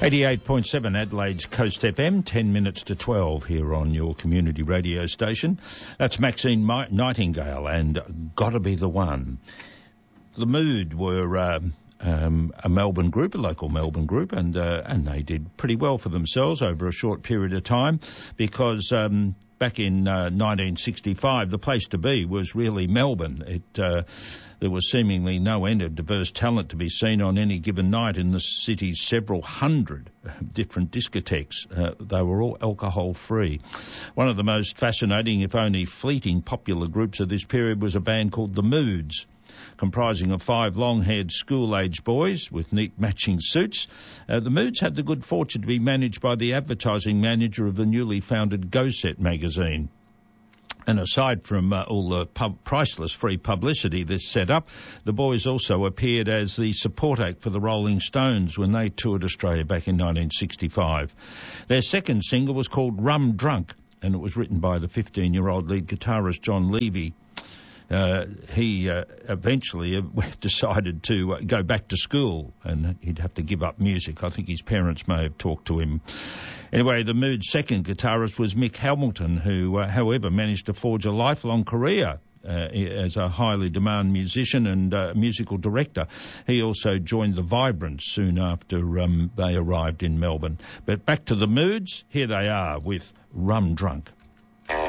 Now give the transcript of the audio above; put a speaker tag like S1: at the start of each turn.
S1: 88.7 Adelaide's Coast FM, 10 minutes to 12 here on your community radio station. That's Maxine Nightingale and Gotta Be the One. The Mood were a Melbourne group, a local Melbourne group, and they did pretty well for themselves over a short period of time because back in 1965 the place to be was really Melbourne. There was seemingly no end of diverse talent to be seen on any given night in the city's several hundred different discotheques. They were all alcohol-free. One of the most fascinating, if only fleeting, popular groups of this period was a band called The Moods, comprising of 5 long-haired school-aged boys with neat matching suits. The Moods had the good fortune to be managed by the advertising manager of the newly founded Go Set magazine. And aside from all the priceless free publicity this set up, the boys also appeared as the support act for the Rolling Stones when they toured Australia back in 1965. Their second single was called Rum Drunk, and it was written by the 15-year-old lead guitarist John Levy. He eventually decided to go back to school, and he'd have to give up music. I think his parents may have talked to him. Anyway, the Mood's second guitarist was Mick Hamilton, who, however, managed to forge a lifelong career as a highly demanded musician and musical director. He also joined the Vibrants soon after they arrived in Melbourne. But back to the Moods, here they are with Rum Drunk.